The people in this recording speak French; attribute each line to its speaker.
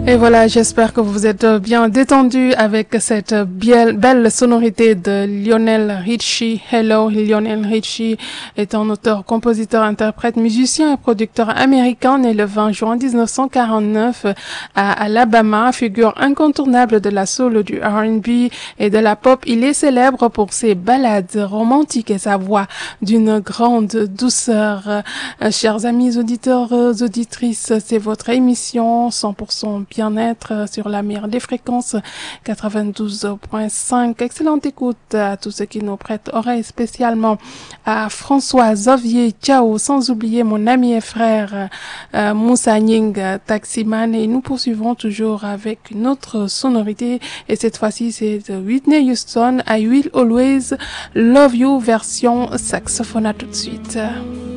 Speaker 1: Et voilà, j'espère que vous êtes bien détendus avec cette belle sonorité de Lionel Richie. Hello, Lionel Richie est un auteur, compositeur, interprète, musicien et producteur américain né le 20 juin 1949 à Alabama, figure incontournable de la soul, du R&B et de la pop. Il est célèbre pour ses ballades romantiques et sa voix d'une grande douceur. Chers amis auditeurs, auditrices, c'est votre émission 100% bien-être sur la meilleure des fréquences 92.5. Excellente écoute à tous ceux qui nous prêtent oreille, spécialement à François Xavier Ciao, sans oublier mon ami et frère Moussa Ning, taximan, et nous poursuivrons toujours avec une autre sonorité, et cette fois-ci c'est de Whitney Houston, I Will Always Love You version saxophone. À tout de suite.